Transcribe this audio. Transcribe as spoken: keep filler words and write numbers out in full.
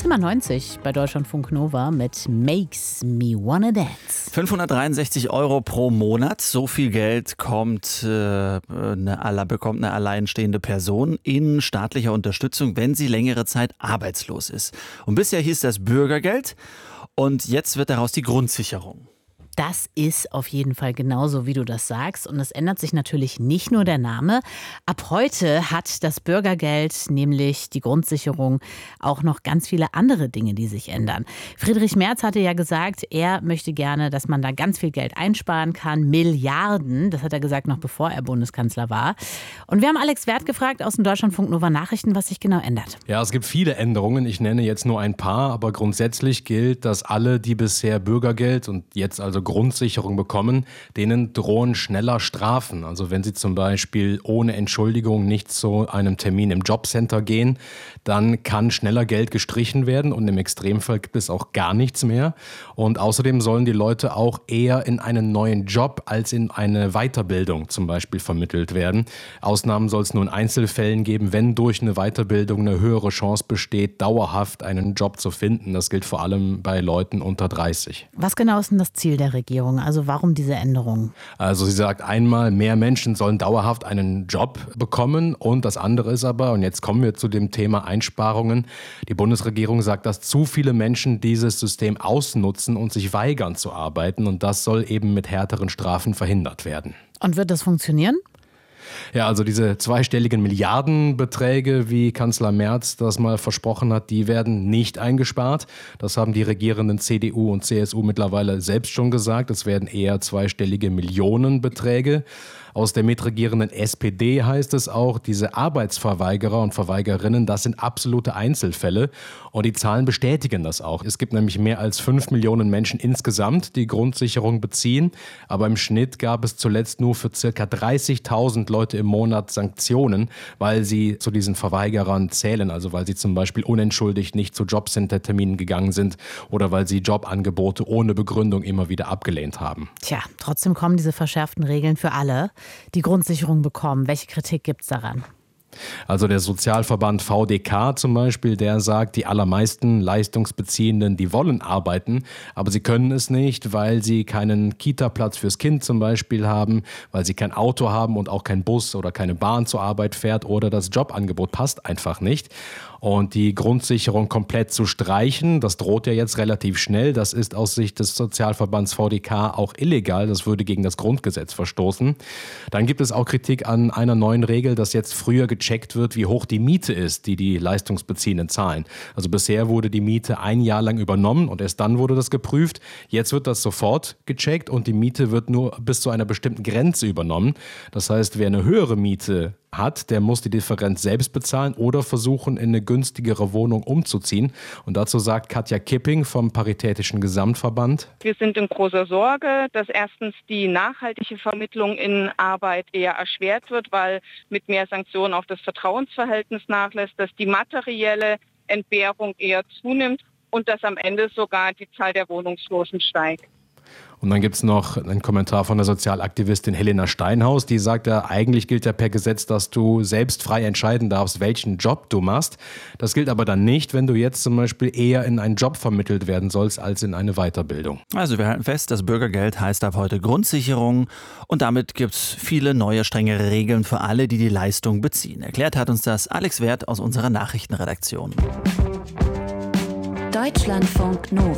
Zimmer neunzig bei Deutschlandfunk Nova mit Makes Me Wanna Dance. fünfhundertdreiundsechzig Euro pro Monat, so viel Geld kommt, äh, eine, bekommt eine alleinstehende Person in staatlicher Unterstützung, wenn sie längere Zeit arbeitslos ist. Und bisher hieß das Bürgergeld und jetzt wird daraus die Grundsicherung. Das ist auf jeden Fall genauso, wie du das sagst. Und es ändert sich natürlich nicht nur der Name. Ab heute hat das Bürgergeld, nämlich die Grundsicherung, auch noch ganz viele andere Dinge, die sich ändern. Friedrich Merz hatte ja gesagt, er möchte gerne, dass man da ganz viel Geld einsparen kann. Milliarden, das hat er gesagt, noch bevor er Bundeskanzler war. Und wir haben Alex Werth gefragt aus den Deutschlandfunk Nova Nachrichten, was sich genau ändert. Ja, es gibt viele Änderungen. Ich nenne jetzt nur ein paar. Aber grundsätzlich gilt, dass alle, die bisher Bürgergeld und jetzt also Grundsicherung bekommen, denen drohen schneller Strafen. Also wenn sie zum Beispiel ohne Entschuldigung nicht zu einem Termin im Jobcenter gehen, dann kann schneller Geld gestrichen werden und im Extremfall gibt es auch gar nichts mehr. Und außerdem sollen die Leute auch eher in einen neuen Job als in eine Weiterbildung zum Beispiel vermittelt werden. Ausnahmen soll es nur in Einzelfällen geben, wenn durch eine Weiterbildung eine höhere Chance besteht, dauerhaft einen Job zu finden. Das gilt vor allem bei Leuten unter dreißig. Was genau ist denn das Ziel der Regierung? Also warum diese Änderungen? Also sie sagt einmal, mehr Menschen sollen dauerhaft einen Job bekommen und das andere ist aber, und jetzt kommen wir zu dem Thema Einsparungen, die Bundesregierung sagt, dass zu viele Menschen dieses System ausnutzen und sich weigern zu arbeiten und das soll eben mit härteren Strafen verhindert werden. Und wird das funktionieren? Ja, also diese zweistelligen Milliardenbeträge, wie Kanzler Merz das mal versprochen hat, die werden nicht eingespart. Das haben die regierenden C D U und C S U mittlerweile selbst schon gesagt. Es werden eher zweistellige Millionenbeträge. Aus der mitregierenden S P D heißt es auch, diese Arbeitsverweigerer und Verweigerinnen, das sind absolute Einzelfälle und die Zahlen bestätigen das auch. Es gibt nämlich mehr als fünf Millionen Menschen insgesamt, die Grundsicherung beziehen, aber im Schnitt gab es zuletzt nur für circa dreißigtausend Leute im Monat Sanktionen, weil sie zu diesen Verweigerern zählen, also weil sie zum Beispiel unentschuldigt nicht zu Jobcenter-Terminen gegangen sind oder weil sie Jobangebote ohne Begründung immer wieder abgelehnt haben. Tja, trotzdem kommen diese verschärften Regeln für alle, die Grundsicherung bekommen. Welche Kritik gibt es daran? Also der Sozialverband V D K zum Beispiel, der sagt, die allermeisten Leistungsbeziehenden, die wollen arbeiten, aber sie können es nicht, weil sie keinen Kita-Platz fürs Kind zum Beispiel haben, weil sie kein Auto haben und auch kein Bus oder keine Bahn zur Arbeit fährt oder das Jobangebot passt einfach nicht. Und die Grundsicherung komplett zu streichen, das droht ja jetzt relativ schnell. Das ist aus Sicht des Sozialverbands V D K auch illegal. Das würde gegen das Grundgesetz verstoßen. Dann gibt es auch Kritik an einer neuen Regel, dass jetzt früher gecheckt wird, wie hoch die Miete ist, die die Leistungsbeziehenden zahlen. Also bisher wurde die Miete ein Jahr lang übernommen und erst dann wurde das geprüft. Jetzt wird das sofort gecheckt und die Miete wird nur bis zu einer bestimmten Grenze übernommen. Das heißt, wer eine höhere Miete hat, der muss die Differenz selbst bezahlen oder versuchen, in eine günstigere Wohnung umzuziehen. Und dazu sagt Katja Kipping vom Paritätischen Gesamtverband: Wir sind in großer Sorge, dass erstens die nachhaltige Vermittlung in Arbeit eher erschwert wird, weil mit mehr Sanktionen auch das Vertrauensverhältnis nachlässt, dass die materielle Entbehrung eher zunimmt und dass am Ende sogar die Zahl der Wohnungslosen steigt. Und dann gibt es noch einen Kommentar von der Sozialaktivistin Helena Steinhaus, die sagt, ja, eigentlich gilt ja per Gesetz, dass du selbst frei entscheiden darfst, welchen Job du machst. Das gilt aber dann nicht, wenn du jetzt zum Beispiel eher in einen Job vermittelt werden sollst, als in eine Weiterbildung. Also wir halten fest, das Bürgergeld heißt ab heute Grundsicherung und damit gibt es viele neue, strengere Regeln für alle, die die Leistung beziehen. Erklärt hat uns das Alex Werth aus unserer Nachrichtenredaktion. Deutschlandfunk Nova.